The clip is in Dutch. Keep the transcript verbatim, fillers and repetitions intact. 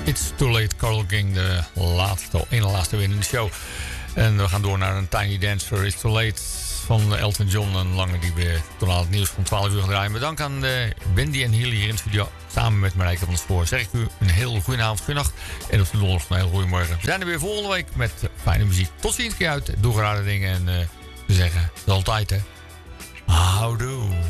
It's Too Late, Carole King, de laatste, ene laatste win in de show. En we gaan door naar een Tiny Dancer, It's Too Late van Elton John. En langer die we toen al het nieuws van twaalf uur gaan draaien. Bedankt aan uh, Wendy en Hilly hier in de studio. Samen met Marijke van het Spoor zeg ik u een heel goede avond, goede nacht. En op de donderdag een hele goede morgen. We zijn er weer volgende week met fijne muziek. Tot ziens keer uit. Doe rare dingen en uh, we zeggen, het is altijd hè. Houdoe.